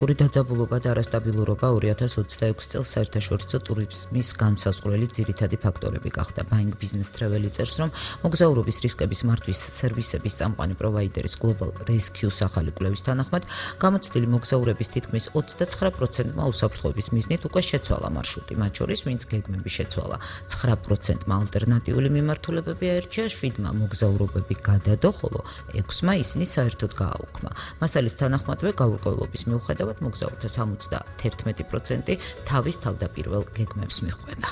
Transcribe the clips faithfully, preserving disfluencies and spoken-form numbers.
ორი დაძაბულობა და არასტაბილურობა ორი ათას ოცდაექვსი წელს საერთაშორისო ტურიზმის განმსაზღვრელი ძირითადი ფაქტორები გახდა. Buying Business Travel წერს, რომ მოგზაურობის რისკების მართვის სერვისების წამყვანი პროვაიდერის Global Rescue ახალი კვლევის თანახმად, გამოცდილი მოგზაურების თითქმის ოცდაცხრა პროცენტმა უსაფრთხოების მიზნით უკვე შეცვალა მარშრუტი, მათ შორის ვინც გეგმები შეცვალა. ცხრა პროცენტმა ალტერნატიული მიმართულებები აერჩია, შვიდმა მოგზაურობები გადადო, ხოლო ექვსმა ისინი საერთოდ გააუქმა. მასალის თანახმადვე გაურკვევლობის მიუხედავად მოგზაურთა სამოცდაათერთმეტი პროცენტი თავის თავდაპირველ გეგმებს მიჰყვება.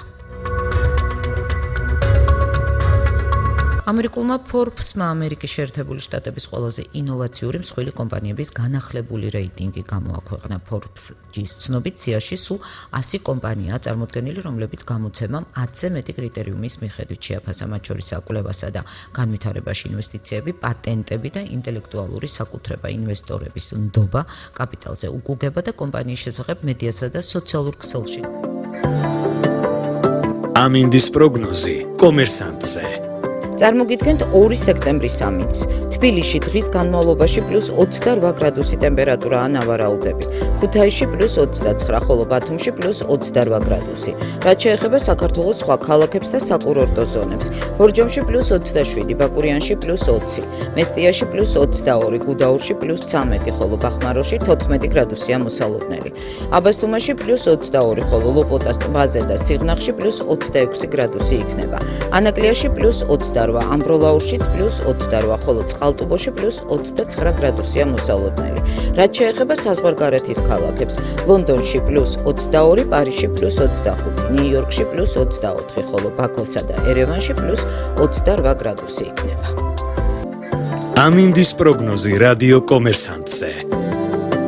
ამერიკულმა Forbes-მა ამერიკის შეერთებული შტატების ყველაზე ინოვაციური მსხვილი კომპანიების განახლებული რეიტინგი გამოაქვეყნა. Forbes-ის ცნობით სიაში სულ ასი კომპანიაა წარმოდგენილი, რომლებიც გამოცემამ ათზე მეტი კრიტერიუმის მიხედვით შეაფასა, მათ შორისაა კვლევასა და განვითარებაში ინვესტიციები, პატენტები და ინტელექტუალური საკუთრება, ინვესტორების ნდობა, კაპიტალზე უკუგება და კომპანიის შესახებ მედიასა და სოციალურ ქსელში. ამინდის პროგნოზი კომერსანტზე. წარმოგიდგენთ ორი სექტემბრის ამითს. თბილისში დღის განმავლობაში პლუს ოცდარვა გრადუსი ტემპერატურაა ნავარაუდები. ქუთაისში პლუს ოცდაცხრა, ხოლო ბათუმში პლუს ოცდარვა გრადუსი. რაც შეეხება საქართველოს სხვა ქალაქებს და საკურორტო ზონებს. ბორჯომში პლუს ოცდაშვიდი, ბაკურიანში პლუს ოცი, მესტიაში პლუს ოცდაორი, გუდაურში პლუს ცამეტი, ხოლო ბახმაროში თოთხმეტი გრადუსია მოსალოდნელი. აბასთუმაში პლუს ოცდაორი, ხოლო ლოპოტას ტბაზე და სიღნაღში პლუს ოცდაექვსი გრადუსი იქნება. ანაკლიაში პლუს ოცდარვა, ამბროლაურშიც პლუს ოცდარვა, ხოლო წყალტუბოში პლუს ოცდაცხრა გრადუსია მოსალოდნელი. რაც შეეხება საზღვარგარეთის ქალაქებს, ლონდონში პლუს ოცდაორი, პარიზში პლუს ოცდახუთი, ნიუ-იორკში პლუს ოცდაოთხი, ხოლო ბაქოსა და ერევანში პლუს ოცდარვა გრადუსი იქნება. ამინდის პროგნოზი რადიო კომერსანტზე.